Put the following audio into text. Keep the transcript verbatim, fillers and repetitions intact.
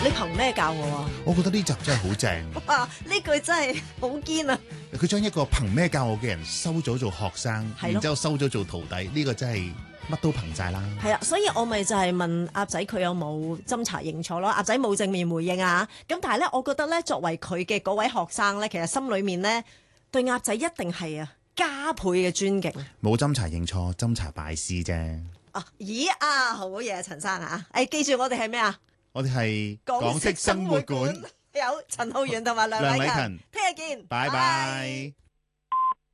你憑咩教我啊？ 我覺得呢集真係好正。 哇！呢句真係好堅啊！ 佢將一個憑咩教我嘅人收咗做學生，然之後收咗做徒弟，呢、這個真係乜都憑晒啦。 係啊，所以我咪就係問鴨仔佢有冇斟茶認錯咯？鴨仔冇正面回應啊。咁但係咧，我覺得咧，作為佢嘅嗰位學生咧，其實心裏面咧對鴨仔一定係啊加倍嘅尊敬。 冇斟茶認錯，斟茶拜師啫。 啊，咦啊，好嘢，陳生啊！誒、哎，記住我哋係咩啊？ 我哋係港式生活館，有陳浩源同埋梁禮勤，聽日見， 拜拜。